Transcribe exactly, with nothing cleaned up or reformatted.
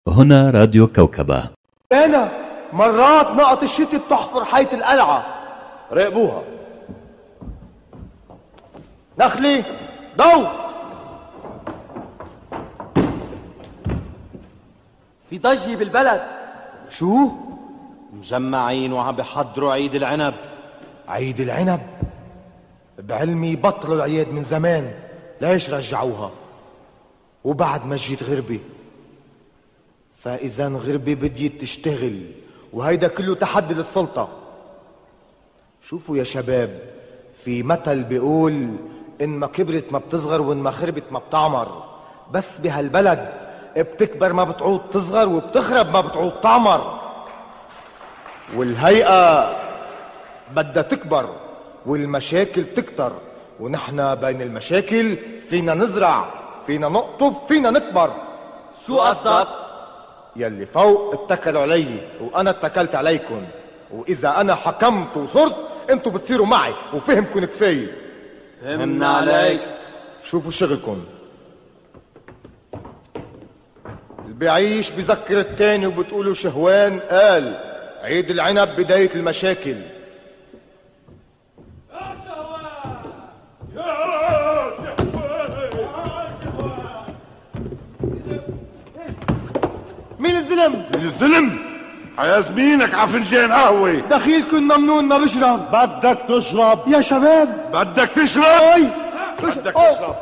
هنا راديو كوكبة. أنا مرات نقط الشتي بتحفر حيط القلعة، راقبوها. نخلي ضو. في ضجة بالبلد. شو؟ مجمعين وعم بيحضروا عيد العنب. عيد العنب؟ بعلمي بطلوا العياد من زمان، ليش رجعوها؟ وبعد ما جيت غربة، فإذا غربة بديت تشتغل، وهيدا كله تحدي للسلطة. شوفوا يا شباب، في مثل بيقول إن ما كبرت ما بتصغر وإن ما خربت ما بتعمر، بس بهالبلد بتكبر ما بتعود تصغر وبتخرب ما بتعود تعمر. والهيئة بدها تكبر والمشاكل تكتر، ونحن بين المشاكل فينا نزرع، فينا نقطف، فينا نكبر. شو قصدك؟ يلي فوق اتكلوا علي وانا اتكلت عليكم، واذا انا حكمت وصرت انتوا بتصيروا معي وفهمكم كفايه. فهمنا عليك. شوفوا شغلكم. اللي بيعيش بذكر التاني، وبتقولوا شهوان قال عيد العنب بداية المشاكل. مين الزلم؟ مين الزلم؟ حيازمينك ع فنجان قهوة. دخيلكم ممنون ما بشرب. بدك تشرب يا شباب. بدك تشرب اي بدك تشرب.